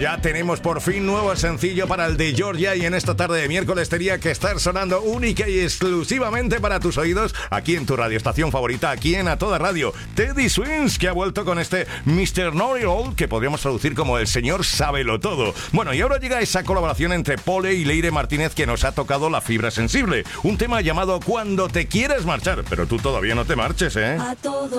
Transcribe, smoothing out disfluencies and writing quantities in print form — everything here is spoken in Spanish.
ya tenemos por fin nuevo sencillo para el de Georgia y en esta tarde de miércoles tenía que estar sonando única y exclusivamente para tus oídos aquí en tu radioestación favorita, aquí en A Toda Radio. Teddy Swims, que ha vuelto con este Mr. Know-It-All, que podríamos traducir como el señor sábelo todo. Bueno, y ahora llega esa colaboración entre Pole y Leire Martínez que nos ha tocado la fibra sensible. Un tema llamado Cuando te quieres marchar, pero tú todavía no te marches, ¿eh? A todo